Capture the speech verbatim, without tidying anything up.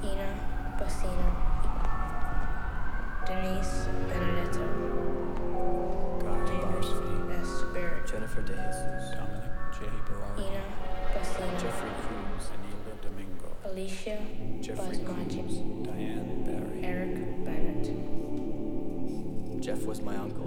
Ina Bassina, Denise Benedetto, Guy James Barsby, S. Barrett, Jennifer De Jesus, Dominic J. Berardi, Ina Bassina, Jeffrey Cruz, Anila Domingo, Alicia Jeffrey Basmaji, Cruz, Diane Barry. Eric Bennett. Jeff was my uncle.